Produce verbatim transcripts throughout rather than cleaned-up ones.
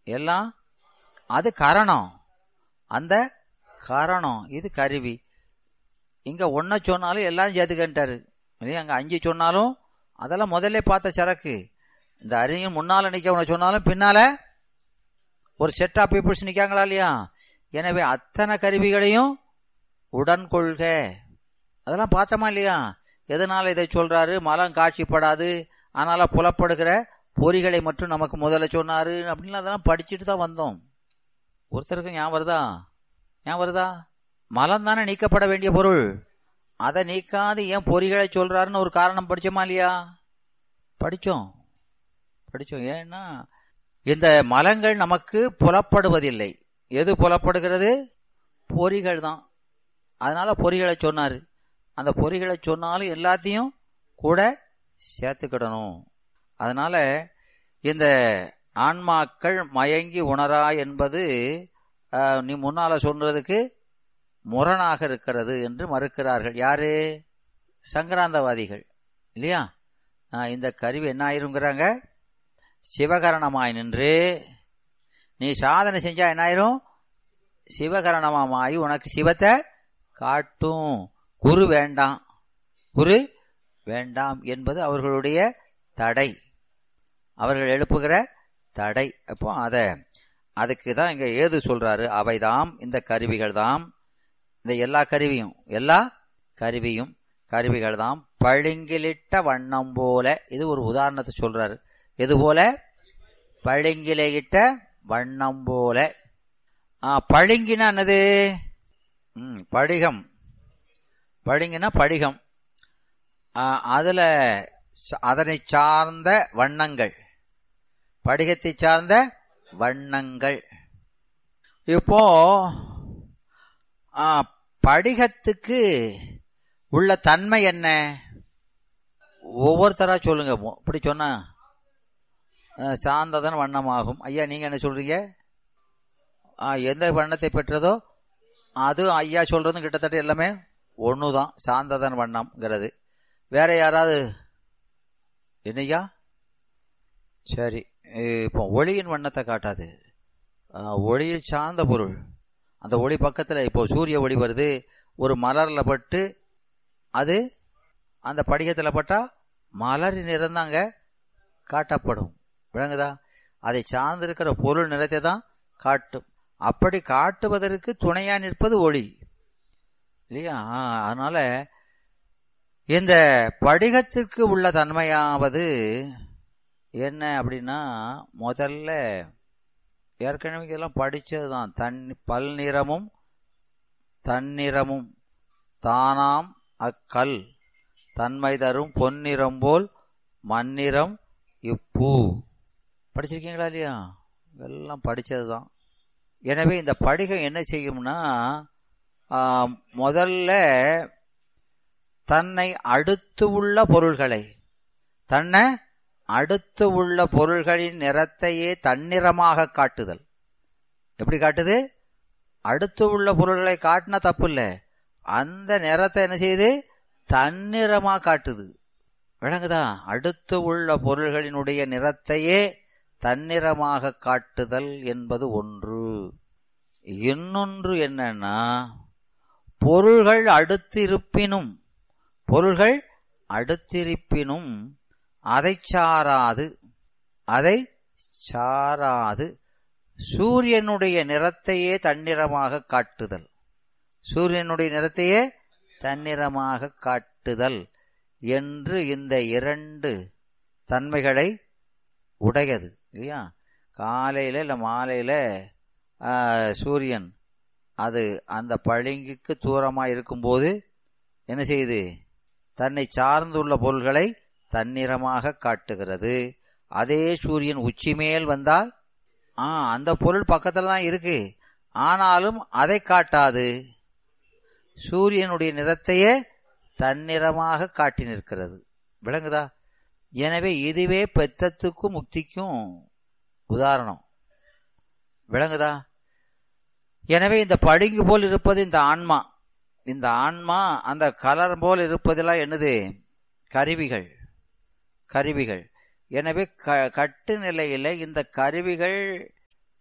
எல்லாம் அது கரணம், அந்த கரணம் இது கருவி. இங்க ஒன்ன சொன்னாலும் எல்லாரும் சேர்த்துக்கிட்டாரு. அங்க அஞ்சு சொன்னாலும் அதெல்லாம் முதல்ல பார்த்த சரக்கு. இந்த அறிஞர் முன்னால நிக்க சொன்னாலும் பின்னால ஒரு செட் ஆஃப் பீப்புள்ஸ் நிக்காங்களா இல்லையா? எனவே அத்தனை கருவிகளையும் உடன் கொள்க, அதெல்லாம் பார்த்தோமா இல்லையா? எதனால இதை சொல்றாரு? மலம் காட்சிப்படாது, ஆனால புலப்படுகிற பொறிகளை மட்டும் நமக்கு முதல்ல சொன்னாரு அப்படின்னு அதெல்லாம் படிச்சுட்டு தான் வந்தோம். ஒருத்தருக்கு ஞாபகம் வருதா? ஞாபகம் வருதா? மலம் தானே நீக்கப்பட வேண்டிய பொருள், அதை நீக்காது ஏன் பொறிகளை சொல்றாருன்னு ஒரு காரணம் படிச்சோமா இல்லையா? படிச்சோம் படிச்சோம் ஏன்னா இந்த மலங்கள் நமக்கு புலப்படுவதில்லை. எது புலப்படுகிறது? பொறிகள் தான். அதனால பொறிகளை சொன்னாரு. அந்த பொறிகளை சொன்னாலும் எல்லாத்தையும் கூட சேர்த்துக்கிடணும். அதனால இந்த ஆன்மாக்கள் மயங்கி உணரா என்பது நீ முன்னால சொல்றதுக்கு முரணாக இருக்கிறது என்று மறுக்கிறார்கள். யாரு? சங்கராந்தவாதிகள் இல்லையா? இந்த கருவி என்ன ஆயிருங்கிறாங்க? சிவகரணமாய் நின்று நீ சாதனை செஞ்சா என்ன ஆயிரும்? சிவகரணமாய் உனக்கு சிவத்தை காட்டும். குரு வேண்டாம், குரு வேண்டாம் என்பது அவர்களுடைய தடை, அவர்கள் எழுப்புகிற தடை. அப்போ அத அதுக்கு தான் இங்க ஏது சொல்றாரு? அவைதாம் இந்த கருவிகள் தாம், இந்த எல்லா கருவியும் எல்லா கருவியும் கருவிகள் தாம் பளிங்கிலிட்ட வண்ணம் போல. இது ஒரு உதாரணத்தை சொல்றாரு. எது போல? பளிங்கிலிட்ட வண்ணம் போல. பளிங்கினா என்னது? ம் படிகம். பளிங்கினா படிகம். அதுல அதனை சார்ந்த வண்ணங்கள், படிகத்தை சார்ந்த வண்ணங்கள். இப்போ படிகத்துக்கு உள்ள தன்மை என்ன? ஒவ்வொருத்தரா சொல்லுங்க. இப்படி சொன்னா சார்ந்ததன் வண்ணமாகும். ஐயா நீங்க என்ன சொல்றீங்க? எந்த வண்ணத்தை பெற்றதோ அது ஐயா சொல்றதும் கிட்டத்தட்ட எல்லாமே ஒண்ணுதான், சார்ந்ததன் வண்ணம்ங்கிறது. வேற யாராவது என்னையா? சரி, இப்போ ஒளியின் வண்ணத்தை காட்டாது, ஒளியை சார்ந்த பொருள். அந்த ஒளி பக்கத்துல இப்போ சூரிய ஒளி வருது, ஒரு மலர்ல பட்டு அது அந்த படிகத்துல பட்டா மலரின் நிறம் தாங்க காட்டப்படும். விளங்குதா? அதை சார்ந்திருக்கிற பொருள் நிறத்தை தான் காட்டும். அப்படி காட்டுவதற்கு துணையா நிற்பது ஒளி இல்லையா? அதனால இந்த படிகத்திற்கு உள்ள தன்மையாவது என்ன அப்படின்னா, முதல்ல ஏற்கனவே இதெல்லாம் படிச்சதுதான். தன் பல் நிறமும் தன்னிறமும் தானாம் அக்கல் தன்மை தரும் பொன்னிறம் போல் மண்ணிறம் இப்பூ. படிச்சிருக்கீங்களா இல்லையா? எல்லாம் படிச்சதுதான். எனவே இந்த படிகம் என்ன செய்யும்னா, முதல்ல தன்னை அடுத்து உள்ள பொருள்களை, தன்னை அடுத்து உள்ள பொருள்களின் நிறத்தையே தன்னிறமாக காட்டுதல். எப்படி காட்டுது? அடுத்து உள்ள பொருள்களை காட்டினா தப்பு இல்ல, அந்த நிறத்தை என்ன செய்யுது? தன்னிறமா காட்டுது. விளங்குதா? அடுத்து உள்ள பொருள்களினுடைய நிறத்தையே தன்னிறமாக காட்டுதல் என்பது ஒன்று. இன்னொன்று என்னன்னா, பொருள்கள் அடுத்திருப்பினும் பொருள்கள் அடுத்திருப்பினும் அதை சாராது அதை சாராது சூரியனுடைய நிறத்தையே தன்னிறமாக காட்டுதல். சூரியனுடைய நிறத்தையே தன்னிறமாக காட்டுதல் என்று இந்த இரண்டு தன்மைகளை உடையது இல்லையா? காலையில இல்ல மாலையில சூரியன் அது அந்த பளிங்குக்கு தூரமா இருக்கும்போது என்ன செய்யுது? தன்னை சார்ந்துள்ள பொருள்களை தன்னிறமாக காட்டுகிறது. அதே சூரியன் உச்சி மேல் வந்தால் ஆ அந்த பொருள் பக்கத்துல தான் இருக்கு, ஆனாலும் அதை காட்டாது, சூரியனுடைய நிறத்தையே தன்னிறமாக காட்டி நிற்கிறது. விளங்குதா? எனவே இதுவே பெத்தத்துக்கும் முக்திக்கும் உதாரணம். விளங்குதா? எனவே இந்த பளிங்கு போல் இருப்பது இந்த ஆன்மா. இந்த ஆன்மா அந்த கலர் போல் இருப்பதெல்லாம் என்னது? கருவிகள். கருவிகள். எனவே கட்டு நிலையில இந்த கருவிகள்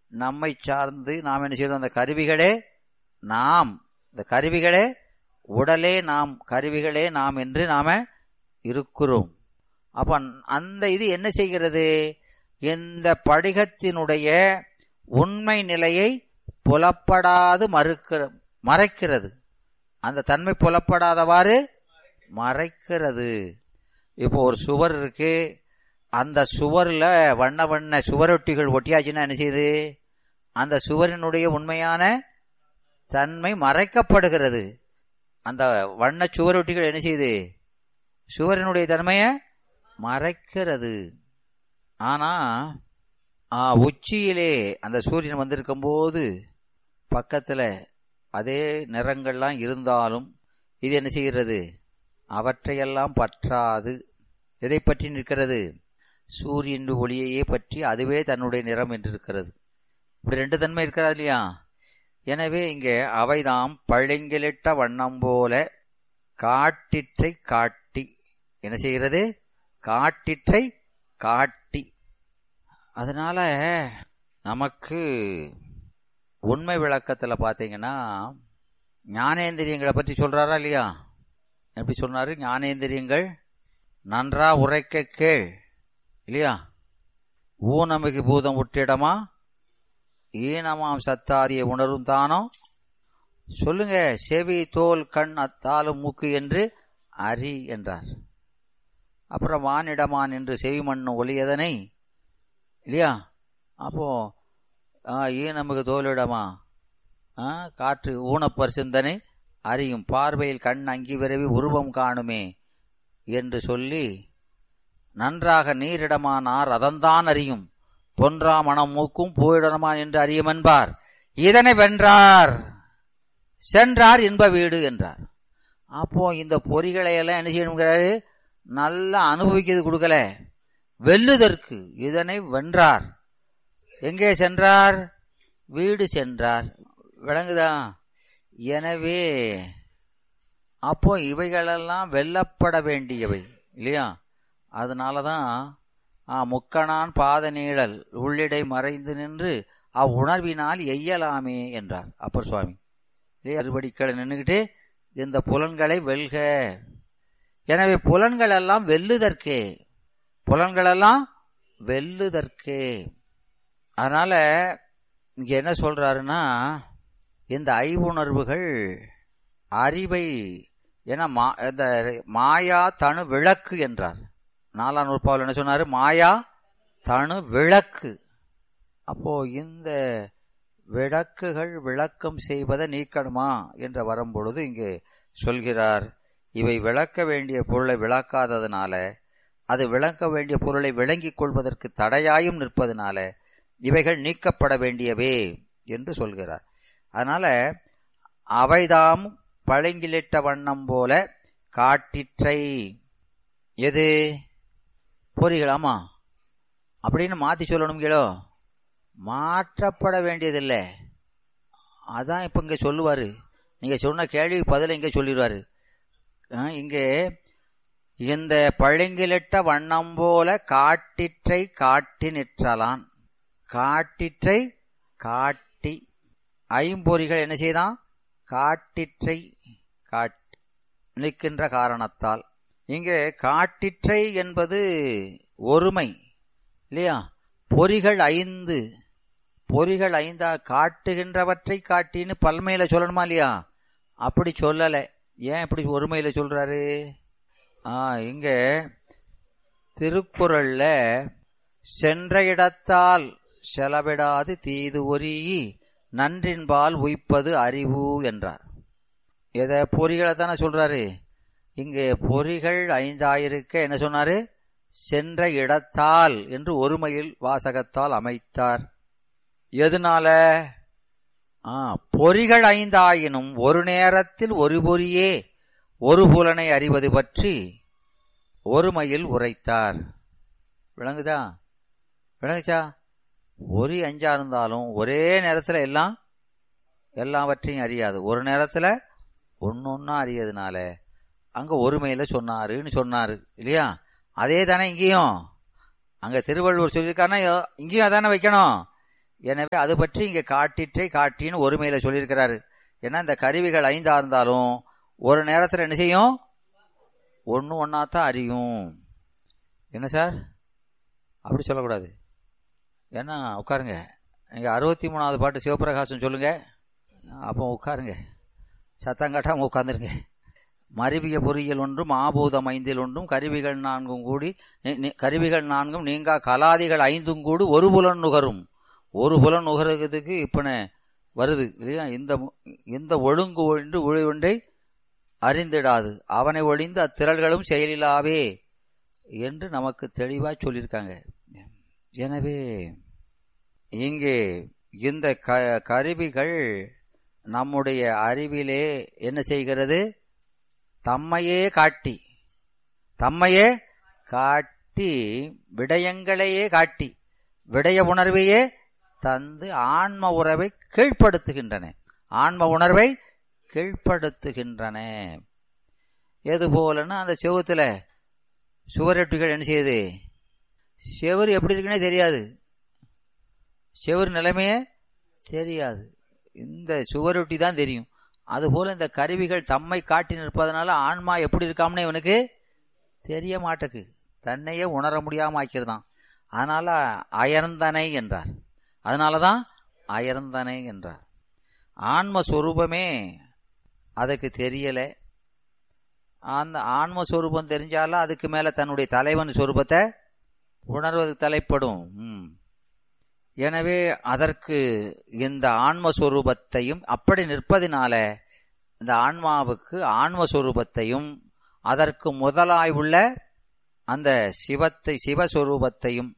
நம்மை சார்ந்து நாம் என்ன செய்யறோம்? அந்த கருவிகளே நாம், இந்த கருவிகளே உடலே நாம், கருவிகளே நாம் என்று நாம இருக்கிறோம். அப்ப அந்த இது என்ன செய்கிறது? இந்த படிகத்தினுடைய உண்மை நிலையை புலப்படாது மறுக்கிற மறைக்கிறது. அந்த தன்மை புலப்படாதவாறு மறைக்கிறது. இப்போ ஒரு சுவர் இருக்கு, அந்த சுவர்ல வண்ண வண்ண சுவரொட்டிகள் ஒட்டியாச்சுன்னா என்ன செய்யுது? அந்த சுவரினுடைய உண்மையான தன்மை மறைக்கப்படுகிறது. அந்த வண்ண சுவரொட்டிகள் என்ன செய்யுது? சுவரினுடைய தன்மையை மறைக்கிறது. ஆனா உச்சியிலே அந்த சூரியன் வந்திருக்கும் போது பக்கத்துல அதே நிறங்கள்லாம் இருந்தாலும் இது என்ன செய்கிறது? அவற்றையெல்லாம் பற்றாது எதை பற்றி நிற்கிறது? சூரியன் ஒளியையே பற்றி அதுவே தன்னுடைய நிறம் என்று இருக்கிறது. இப்படி ரெண்டு தன்மை இருக்கிறது இல்லையா? எனவே இங்கே அவைதாம் பளிங்கிலிட்ட வண்ணம் போல காட்டிற்றை காட்டி என்ன செய்கிறது? காட்டிற்றை காட்டி. அதனால நமக்கு உண்மை விளக்கத்துல பாத்தீங்கன்னா ஞானேந்திரியங்களை பற்றி சொல்றாரா இல்லையா? எப்படி சொன்னாரு? ஞானேந்திரியங்கள் நன்றா உரைக்க கேள் இல்லையா? ஊனமிகு பூதம் உற்றிடமா ஈனமாம் சத்தாதிய உணரும் தானோ சொல்லுங்க. செவி தோல் கண் அத்தாலும் மூக்கு என்று அறி என்றார். அப்புறம் வானிடமான் என்று செவி மண்ணும் ஒளியதனை இல்லையா? அப்போ ஈனமிகு தோலிடமா காற்று ஊனப்பர் சிந்தனை அறியும் பார்வையில் கண் அங்கி விரவி உருவம் காணுமே என்று சொல்லி நன்றாக நீரிடமானார் அதன்தான் அறியும் பொன்றா மனம் மூக்கும் பூயிடமான் என்று அறியும் என்பார். இதனை வென்றார் சென்றார் இன்ப வீடு என்றார். அப்போ இந்த பொறிகளை எல்லாம் என்ன செய்யணுங்கிறாரு? நல்லா அனுபவிக்கிறது கொடுக்கல, வெல்லுதற்கு இதனை வென்றார். எங்கே சென்றார்? வீடு சென்றார். விளங்குதா? எனவே அப்போ இவைகளெல்லாம் வெல்லப்பட வேண்டியவை இல்லையா? அதனாலதான் முக்கணான் பாத நீழல் உள்ளிடை மறைந்து நின்று அவ்வுணர்வினால் எய்யலாமே என்றார் அப்பர் சுவாமி. அறுபடிக்களை நின்றுகிட்டு இந்த புலன்களை வெல்க. எனவே புலன்கள் எல்லாம் வெல்லுதற்கே, புலன்கள் எல்லாம் வெல்லுதற்கே. அதனால இங்க என்ன சொல்றாருன்னா, இந்த ஐவுணர்வுகள் அறிவை என இந்த மாயா தனு விளக்கு என்றார். நாலாம் நூற்பாவில் என்ன சொன்னாரு? மாயா தனு விளக்கு. அப்போ இந்த விளக்குகள் விளக்கம் செய்வதை நீக்கணுமா என்ற வரும்பொழுது இங்கே சொல்கிறார், இவை விளக்க வேண்டிய பொருளை விளக்காததுனால, அது விளக்க வேண்டிய பொருளை விளங்கிக் கொள்வதற்கு தடையாயும் நிற்பதனால இவைகள் நீக்கப்பட வேண்டியவே என்று சொல்கிறார். அதனால அவைதாம் பளிங்கிலிட்ட வண்ணம் போல காட்டிற்றை எது பொறிகளாமா அப்படின்னு மாத்தி சொல்லணுங்களோ? மாற்றப்பட வேண்டியதில்லை. அதான் இப்ப இங்க சொல்லுவாரு. நீங்க சொன்ன கேள்வி பதில இங்க சொல்லிடுவாரு. இங்கே இந்த பளிங்கிலிட்ட வண்ணம் போல காட்டிற்றை காட்டி நிற்றலான். காட்டிற்றை காட்டி ஐம்பொறிகள் என்ன செய்தான்? காட்டிற்றை காட்டி நிற்கின்ற காரணத்தால் இங்கே காட்டிற்றை என்பது ஒருமை இல்லையா? பொறிகள் ஐந்து, பொறிகள் ஐந்தா காட்டுகின்றவற்றை காட்டின்னு பல்மையில சொல்லணுமா இல்லையா? அப்படி சொல்லல. ஏன் இப்படி ஒருமையில சொல்றாரு? ஆஹ் இங்க திருக்குறள்ல சென்ற இடத்தால் செலவிடாது தீது ஒரி நன்றின்பால் உய்ப்பது அறிவு என்றார். எதை? பொறிகளை தானே சொல்றாரு. இங்கே பொறிகள் ஐந்தாயிருக்க என்ன சொன்னாரு? சென்ற இடத்தால் என்று ஒருமையில் வாசகத்தால் அமைத்தார். எதனால? பொறிகள் ஐந்தாயினும் ஒரு நேரத்தில் ஒரு பொறியே ஒரு புலனை அறிவது பற்றி ஒருமையில் உரைத்தார். விளங்குதா? விளங்குச்சா? ஒரு அஞ்சா இருந்தாலும் ஒரே நேரத்துல எல்லாம் எல்லாவற்றையும் அறியாது, ஒரு நேரத்துல ஒன்னொன்னா அறியதுனால அங்க ஒருமையில சொன்னாருன்னு சொன்னாரு இல்லையா? அதே தானே இங்கேயும். அங்க திருவள்ளுவர் சொல்லியிருக்காருன்னா இங்கேயும் அதானே வைக்கணும். எனவே அது பற்றி இங்க காட்டிற்றை காட்டின்னு ஒருமையில சொல்லியிருக்கிறாரு. ஏன்னா இந்த கருவிகள் ஐந்தா இருந்தாலும் ஒரு நேரத்துல என்ன செய்யும்? ஒன்னு ஒன்னாத்தான் அறியும். என்ன சார் அப்படி சொல்லக்கூடாது. ஏன்னா உட்காருங்க, நீங்க அறுபத்தி மூணாவது பாட்டு சிவபிரகாசம் சொல்லுங்க. அப்போ உட்காருங்க, சத்தம் காட்டாம உட்கார்ந்துருங்க. மருவிய பொறியியல் ஒன்றும் ஆபூதம் ஐந்தில் ஒன்றும் கருவிகள் நான்கும் கூடி கருவிகள் நான்கும் நீங்கா கலாதிகள் ஐந்தும் கூடி ஒரு புலன் நுகரும். ஒரு புலன் நுகருறதுக்கு இப்ப வருது இல்லையா? இந்த இந்த ஒழுங்கு ஒன்று ஒளி அறிந்திடாது அவனை ஒழிந்து அத்திரள்களும் செயலிலாவே என்று நமக்கு தெளிவா சொல்லியிருக்காங்க. எனவே இங்கே இந்த கருவிகள் நம்முடைய அறிவிலே என்ன செய்கிறது? தம்மையே காட்டி தம்மையே காட்டி விடயங்களையே காட்டி விடய உணர்வையே தந்து ஆன்ம உறவை கீழ்ப்படுத்துகின்றன. ஆன்ம உணர்வை கீழ்ப்படுத்துகின்றன. எது போலன்னு அந்த செவுத்துல சுவரொட்டிகள் என்ன செய்யுது? செவரு எப்படி இருக்குன்னே தெரியாது, செவரு நிலைமையே தெரியாது, இந்த சுவரொட்டி தான் தெரியும். அதுபோல இந்த கருவிகள் தம்மை காட்டி நிற்பதனால ஆன்மா எப்படி இருக்காம்னு இவனுக்கு தெரிய மாட்டேக்கு, தன்னையே உணர முடியாம ஆக்கிறதான். அதனால அயர்ந்தனை என்றார். அதனாலதான் அயர்ந்தனை என்றார். ஆன்மஸ்வரூபமே அதுக்கு தெரியல. அந்த ஆன்மஸ்வரூபம் தெரிஞ்சாலும் அதுக்கு மேல தன்னுடைய தலைவன் சொரூபத்தை உணர்வதற்கு தலைப்படும். எனவே அதற்கு இந்த ஆன்மஸ்வரூபத்தையும் அப்படி நிற்பதினால இந்த ஆன்மாவுக்கு ஆன்மஸ்வரூபத்தையும் அதற்கு முதலாய் உள்ள அந்த சிவத்தை சிவஸ்வரூபத்தையும்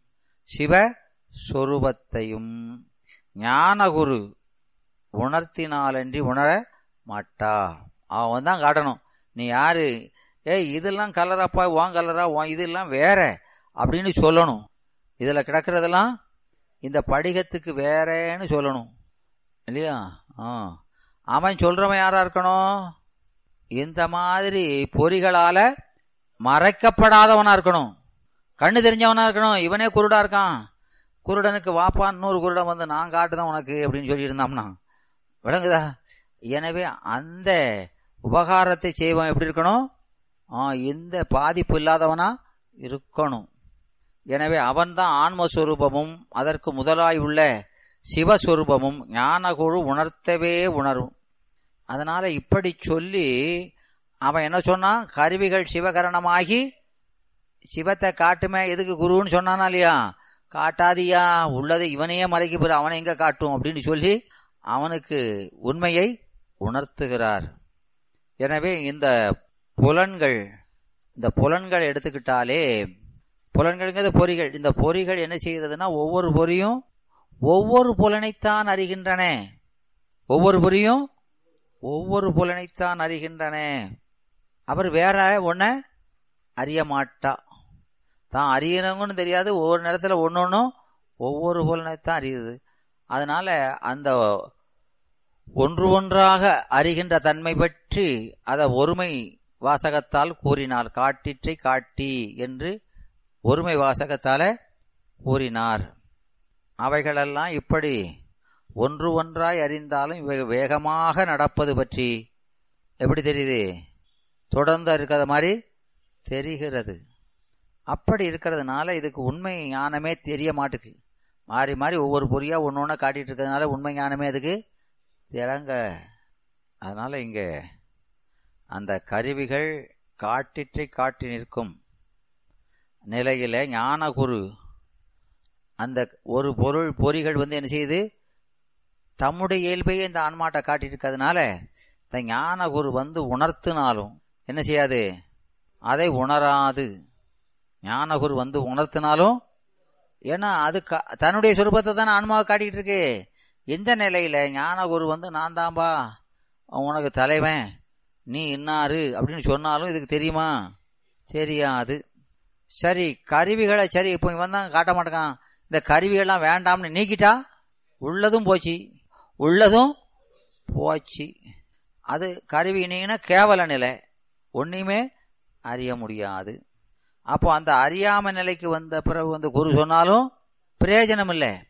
சிவஸ்வரூபத்தையும் ஞானகுரு உணர்த்தினாலன்றி உணர மாட்டா. அவன் தான் காட்டணும், நீ யாரு, ஏய் இதெல்லாம் கலராப்பா, வான் கலரா, வான் இதெல்லாம் வேற அப்படின்னு சொல்லணும். இதுல கிடக்கிறதெல்லாம் இந்த படிகத்துக்கு வேறேன்னு சொல்லணும் இல்லையா? ஆஹ் அவன் சொல்றவன் யாரா இருக்கணும்? இந்த மாதிரி பொறிகளால மறைக்கப்படாதவனா இருக்கணும், கண்ணு தெரிஞ்சவனா இருக்கணும். இவனே குருடா இருக்கான், குருடனுக்கு வாப்பான் இன்னொரு குருடன் வந்து நான் காட்டுதான் உனக்கு அப்படின்னு சொல்லி இருந்தாம்னா விளங்குதா? எனவே அந்த உபகாரத்தை செய்வன் எப்படி இருக்கணும்? ஆஹ் எந்த பாதிப்பு இல்லாதவனா இருக்கணும். எனவே அவன்தான் ஆன்மஸ்வரூபமும் அதற்கு முதலாய் உள்ள சிவஸ்வரூபமும் ஞானகுரு உணர்த்தவே உணரும். அதனால இப்படி சொல்லி அவன் என்ன சொன்னான்? கருவிகள் சிவகரணமாகி சிவத்தை காட்டுமே, எதுக்கு குருன்னு சொன்னானா இல்லையா? காட்டாதியா, உள்ளதை இவனையே மறைக்க போற, அவனை எங்க காட்டும் அப்படின்னு சொல்லி அவனுக்கு உண்மையை உணர்த்துகிறார். எனவே இந்த புலன்கள் இந்த புலன்கள் எடுத்துக்கிட்டாலே, புலன்கள்ங்கிறது பொறிகள். இந்த பொறிகள் என்ன செய்யறதுன்னா ஒவ்வொரு பொறியும் ஒவ்வொரு புலனைத்தான் அறிகின்றன. ஒவ்வொரு பொறியும் ஒவ்வொரு புலனைத்தான் அறிகின்றன. அவர் வேற ஒன்ன அறிய மாட்டா, தான் அறியறவங்கன்னு தெரியாது. ஒவ்வொரு நேரத்துல ஒன்னொன்னும் ஒவ்வொரு புலனைத்தான் அறியுது. அதனால அந்த ஒன்று ஒன்றாக அறிகின்ற தன்மை பற்றி அதை ஒருமை வாசகத்தால் கூறினார். காட்டிற்றை காட்டி என்று ஒருமை வாசகத்தால கூறினார். அவைகளெல்லாம் இப்படி ஒன்று ஒன்றாய் அறிந்தாலும் இவை வேகமாக நடப்பது பற்றி எப்படி தெரியுது? தொடர்ந்து இருக்கிற மாதிரி தெரிகிறது. அப்படி இருக்கிறதுனால இதுக்கு உண்மை ஞானமே தெரிய மாட்டுக்கு. மாறி மாறி ஒவ்வொரு பொறியா ஒன்று ஒன்றா காட்டிட்டு இருக்கிறதுனால உண்மை ஞானமே அதுக்கு திறங்க. அதனால இங்க அந்த கருவிகள் காட்டிற்றை காட்டி நிற்கும் நிலையில ஞானகுரு அந்த ஒரு பொருள் பொறிகள் வந்து என்ன செய்யுது? தம்முடைய இயல்பையே இந்த ஆன்மாட்டை காட்டிட்டு இருக்கிறதுனால இந்த ஞானகுரு வந்து உணர்த்தினாலும் என்ன செய்யாது? அதை உணராது. ஞானகுரு வந்து உணர்த்தினாலும், ஏன்னா அது தன்னுடைய சொரூபத்தை தான் ஆன்மாவை காட்டிட்டு இருக்கு. எந்த நிலையில ஞானகுரு வந்து நான் தான்பா உனக்கு தலைவன், நீ இன்னாரு அப்படின்னு சொன்னாலும் இதுக்கு தெரியுமா? தெரியாது. சரி, கருவிகளை சரி இப்போ இவன் தான் காட்ட மாட்டேங்கான், இந்த கருவிகள்லாம் வேண்டாம்னு நீக்கிட்டா உள்ளதும் போச்சு, உள்ளதும் போச்சு. அது கருவி நீங்கன்னா கேவல நிலை, ஒன்னையுமே அறிய முடியாது. அப்போ அந்த அறியாம நிலைக்கு வந்த பிறகு வந்து குரு சொன்னாலும் பிரயோஜனம் இல்லை.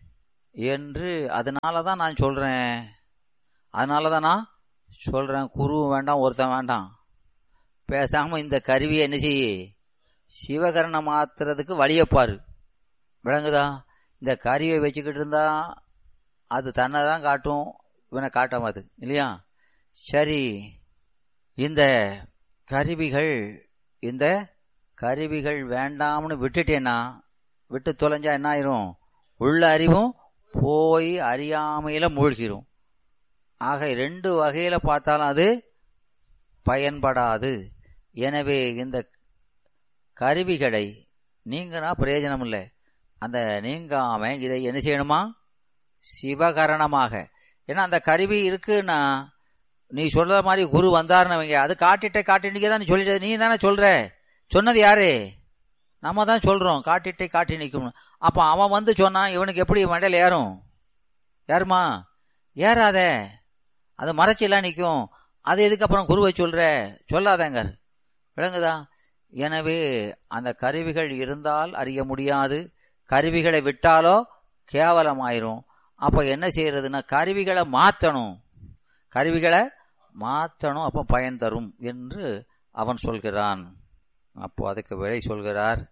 என்று அதனாலதான் நான் சொல்றேன். அதனாலதான் நான் சொல்றேன், குரு வேண்டாம், ஒருத்தன் வேண்டாம். பேசாம இந்த கருவியை என்ன செய்ய, சிவகரணம் மாத்துறதுக்கு வழியப்பாரு. விளங்குதா? இந்த கருவியை வச்சுக்கிட்டு இருந்தா அது தன்னை தான் காட்டும், இவனை காட்டாமது இல்லையா? சரி, இந்த கருவிகள் இந்த கருவிகள் வேண்டாம்னு விட்டுட்டேன்னா, விட்டு தொலைஞ்சா என்ன ஆயிரும்? உள்ள அறிவும் போய் அறியாமையில மூழ்கிரும். ஆக ரெண்டு வகையில பார்த்தாலும் அது பயன்படாது. எனவே இந்த கருவிகளை நீங்கனா பிரயோஜனம் இல்லை. அந்த நீங்காம இதை என்ன செய்யணுமா? சிவகரணமாக. ஏன்னா அந்த கருவி இருக்குன்னா நீ சொல்ற மாதிரி குரு வந்தாருன்னு அது காட்டிட்ட காட்டினிக்கே தான் நீ சொல்லிட்டு நீ தானே சொல்ற. சொன்னது யாரு? நம்ம தான் சொல்றோம், காட்டிட்டை காட்டி நிற்கும். அப்ப அவன் வந்து சொன்னான், இவனுக்கு எப்படி மண்டையில் ஏறும்? ஏறுமா? ஏறாத. அது மறைச்செல்லாம் நிற்கும். அது எதுக்கு அப்புறம் குருவை சொல்ற? சொல்லாதங்க. விளங்குதா? எனவே அந்த கருவிகள் இருந்தால் அறிய முடியாது, கருவிகளை விட்டாலோ கேவலமாயிரும். அப்ப என்ன செய்யறதுன்னா கருவிகளை மாத்தணும், கருவிகளை மாத்தணும், அப்ப பயன் தரும் என்று அவன் சொல்கிறான். அப்போ அதுக்கு விடை சொல்கிறார்,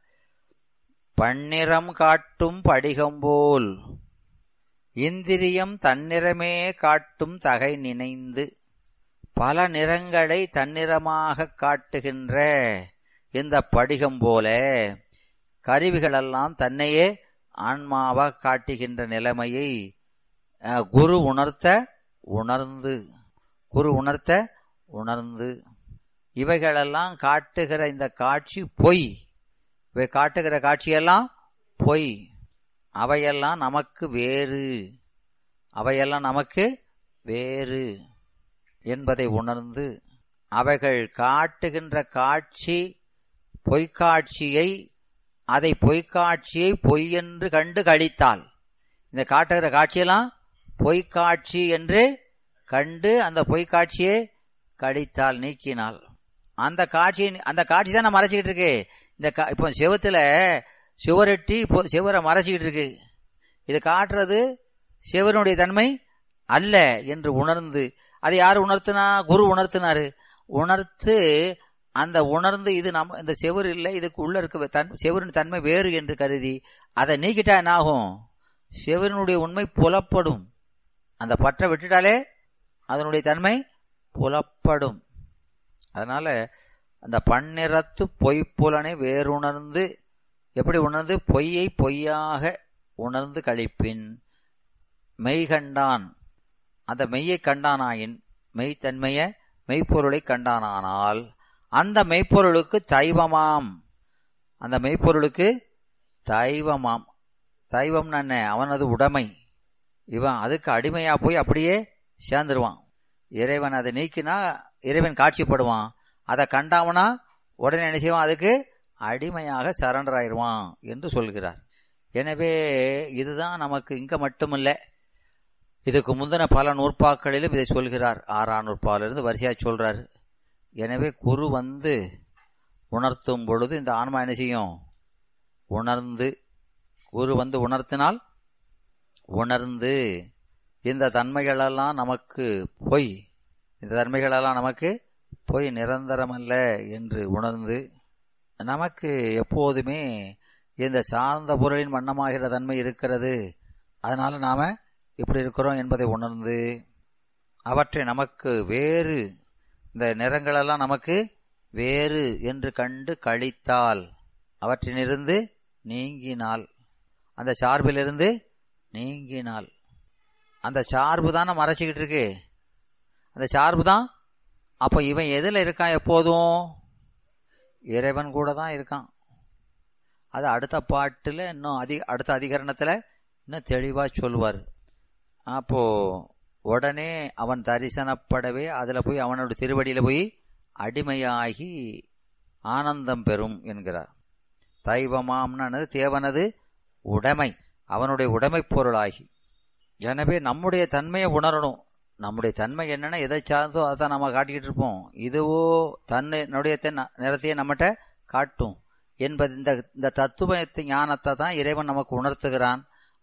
பன்னிறம் காட்டும் படிகம்போல் இந்திரியம் தன்னிறமே காட்டும் தகை நினைந்து. பல நிறங்களை தன்னிறமாக காட்டுகின்ற இந்த படிகம் போல கருவிகளெல்லாம் தன்னையே ஆன்மாவாக காட்டுகின்ற நிலைமையை குரு உணர்த்த உணர்ந்து குரு உணர்த்த உணர்ந்து இவைகளெல்லாம் காட்டுகிற இந்த காட்சி பொய். இவை காட்டுகிற காட்சியெல்லாம் பொய். அவையெல்லாம் நமக்கு வேறு, அவையெல்லாம் நமக்கு வேறு என்பதை உணர்ந்து அவைகள் காட்டுகின்ற காட்சி பொய்க்காட்சியை, அதை பொய்க்காட்சியை பொய் என்று கண்டு கழித்தால், இந்த காட்டுகிற காட்சியெல்லாம் பொய்க்காட்சி என்று கண்டு அந்த பொய்க்காட்சியை கழித்தால், நீக்கினால், அந்த காட்சி அந்த காட்சி தான் நான் மறைச்சிக்கிட்டு இருக்கு. இந்த இப்போ செவத்துல சுவரெட்டி இப்போ சிவரை மறைச்சிக்கிட்டு இருக்கு. இது காட்டுறது சிவனுடைய தன்மை அல்ல என்று உணர்ந்து, அது யாரு உணர்த்தினா? குரு உணர்த்தினாரு. உணர்த்து அந்த உணர்ந்து இது நம்ம இந்த செவர் இல்லை, இதுக்கு உள்ள இருக்க தன் செவரின் தன்மை வேறு என்று கருதி அதை நீக்கிட்டா என்ன ஆகும்? செவரினுடைய உண்மை புலப்படும். அந்த பற்றை விட்டுட்டாலே அதனுடைய தன்மை புலப்படும். அதனால அந்த பன்னிறத்து பொய்ப்புலனை வேறுணர்ந்து, எப்படி உணர்ந்து? பொய்யை பொய்யாக உணர்ந்து கழிப்பின் மெய்கண்டான். அந்த மெய்யை கண்டானாயின், மெய்த்தன்மைய மெய்ப்பொருளை கண்டானால் அந்த மெய்ப்பொருளுக்கு தெய்வமாம். அந்த மெய்ப்பொருளுக்கு தெய்வமாம். தெய்வம்னு என்ன? அவனது உடைமை. இவன் அதுக்கு அடிமையா போய் அப்படியே சேர்ந்துருவான். இறைவன் அதை நீக்கினா இறைவன் காட்சிப்படுவான். அதை கண்டாவனா உடனே என்ன செய்வான்? அதுக்கு அடிமையாக சரண்டர் ஆயிடுவான் என்று சொல்கிறார். எனவே இதுதான் நமக்கு இங்க மட்டுமில்லை, இதுக்கு முந்தின பல நூற்பாக்களிலும் இதை சொல்கிறார். ஆறாம் நூற்பாலிருந்து வரிசையா சொல்றாரு. எனவே குரு வந்து உணர்த்தும் பொழுது இந்த ஆன்மா என்ன செய்யும்? உணர்ந்து, குரு வந்து உணர்த்தினால் உணர்ந்து இந்த தன்மைகளெல்லாம் நமக்கு பொய், இந்த தன்மைகளெல்லாம் நமக்கு பொய், நிரந்தரமல்ல என்று உணர்ந்து, நமக்கு எப்போதுமே இந்த சார்ந்த பொருளின் வண்ணமாகிற தன்மை இருக்கிறது, அதனால நாம இப்படி இருக்கிறோம் என்பதை உணர்ந்து, அவற்றை நமக்கு வேறு, இந்த நிறங்களெல்லாம் நமக்கு வேறு என்று கண்டு கழித்தால், அவற்றினிருந்து நீங்கினால், அந்த சார்பிலிருந்து நீங்கினால், அந்த சார்பு தானே மறைச்சிக்கிட்டு இருக்கு, அந்த சார்பு தான். அப்ப இவன் எதுல இருக்கான்? எப்போதும் இறைவன் கூட தான் இருக்கான். அது அடுத்த பாட்டுல இன்னும் அதிக அடுத்த அதிகரணத்துல இன்னும் தெளிவா சொல்லுவார். அப்போ உடனே அவன் தரிசனப்படவே அதுல போய் அவனோட திருவடியில போய் அடிமையாகி ஆனந்தம் பெறும் என்கிறார். தெய்வமாம்னது தேவனது உடைமை, அவனுடைய உடைமை பொருளாகி. எனவே நம்முடைய தன்மையை உணரணும். நம்முடைய தன்மை என்னன்னா எதை சார்ந்தோ அதான் நம்ம காட்டிக்கிட்டு இருப்போம். இதுவோ தன்னுடைய நிறத்தையே நம்மகிட்ட காட்டும் என்பது இந்த இந்த தத்துவ ஞானத்தை தான் இறைவன் நமக்கு உணர்த்துகிறான்.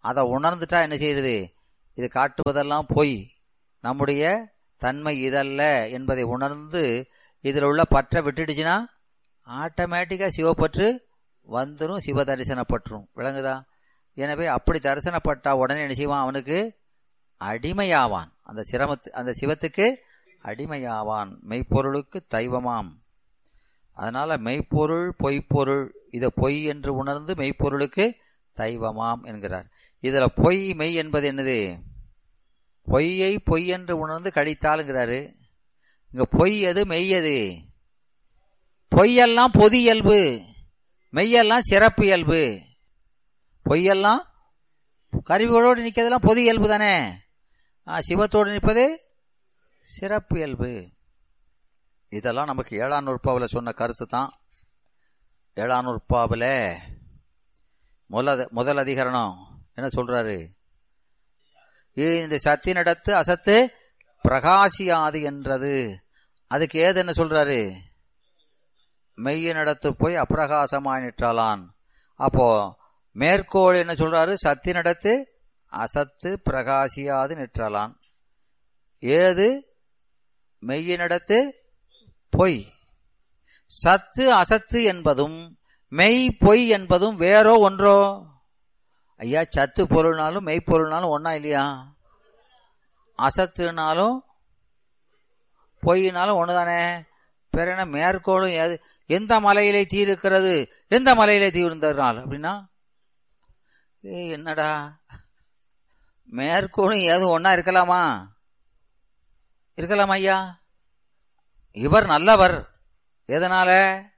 அதை உணர்ந்துட்டா என்ன செய்யுது, இது காட்டுவதெல்லாம் பொய், நம்முடைய தன்மை இதல்ல என்பதை உணர்ந்து இதில் உள்ள பற்ற விட்டுடுச்சுன்னா ஆட்டோமேட்டிக்கா சிவப்பற்று வந்துடும், சிவ தரிசனப்பற்றும். விளங்குதா? எனவே அப்படி தரிசனப்பட்டா உடனே என்ன செய்வான், அவனுக்கு அடிமையாவான், அந்த சிரமத்து அந்த சிவத்துக்கு அடிமையாவான், மெய்ப்பொருளுக்கு தெய்வமாம். அதனால மெய்ப்பொருள் பொய்ப்பொருள், இதை பொய் என்று உணர்ந்து மெய்ப்பொருளுக்கு தெய்வமாம் என்கிறார். இதுல பொய் மெய் என்பது என்னது, பொய்யை பொய் என்று உணர்ந்து கழித்தாளுங்கிறாரு. இங்க பொய் எது மெய் எது? பொய்யெல்லாம் பொது இயல்பு, மெய்யெல்லாம் சிறப்பு இயல்பு. பொய்யெல்லாம் கருவிகளோடு நிற்கிறதெல்லாம் பொது இயல்பு தானே, சிவத்தோடு நிற்பது சிறப்பு இயல்பு. இதெல்லாம் நமக்கு ஏழாம் நூற்பாவில் சொன்ன கருத்து தான். ஏழாம் நூற்பாவில் முதல் முதல் அதிகரணம் என்ன சொல்றாரு, இந்த சத்தினிடத்து அசத்து பிரகாசியாது என்றது. அதுக்கு ஏது என்ன சொல்றாரு, மெய்யினிடத்து போய் அப்பிரகாசமாய் நிற்றாளான். அப்போ மேற்கோள் என்ன சொல்றாரு, சத்தினிடத்து அசத்து பிரகாசியாது நிற்றாளான். ஏது மெய்யினிடத்து பொய். சத்து அசத்து என்பதும் மெய் பொய் என்பதும் வேறோ ஒன்றோ? ஐயா, சத்து பொருள்னாலும் மெய்ப்பொருள்னாலும் ஒன்னா இல்லையா? அசத்துனாலும் பொய்னாலும் ஒண்ணுதானே. வேற என்ன மேற்கோளும் எது, எந்த மலையிலே தீ இருக்கிறது, எந்த மலையிலே தீ இருந்ததுனால் அப்படின்னா ஏ என்னடா, மேற்கோளும் ஏதும் ஒன்னா இருக்கலாமா? இருக்கலாமா ஐயா? இவர் நல்லவர், எதனால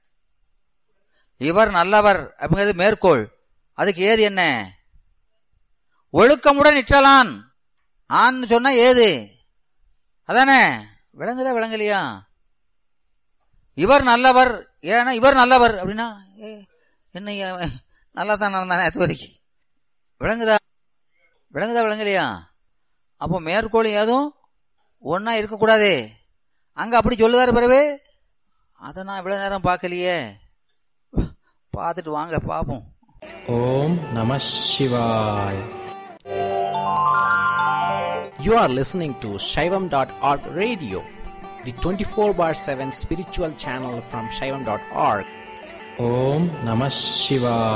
இவர் நல்லவர் அப்படிங்கிறது மேற்கோள். அதுக்கு ஏது என்ன, ஒழுக்கமுடன் நிற்றலான் ஆன்னு சொன்னா ஏது அதானே. விளங்குதா விளங்கலையா? இவர் நல்லவர், ஏன்னா இவர் நல்லவர் அப்படின்னா என்ன, நல்லா தான் நடந்தானே அது வரைக்கும். விளங்குதா விளங்குதா விளங்கலையா? அப்போ மேற்கோள் ஏதும் ஒன்னா இருக்கக்கூடாது. அங்க அப்படி சொல்லுதாரு பிறகு, அதை நான் இவ்வளவு நேரம் பார்க்கலையே, பார்த்துட்டு வாங்க பாப்போம். ஓம் நம சிவாய். You are listening to Shaivam dot org radio, the twenty-four bar seven spiritual channel from Shaivam dot org. Om Namah Shivaya.